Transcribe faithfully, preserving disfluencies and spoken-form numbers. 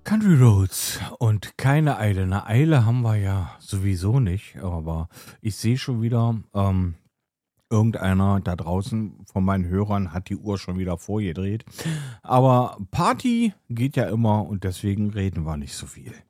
Country Roads und keine Eile. Eine Eile haben wir ja sowieso nicht, aber ich sehe schon wieder, ähm, irgendeiner da draußen von meinen Hörern hat die Uhr schon wieder vorgedreht. Aber Party geht ja immer und deswegen reden wir nicht so viel.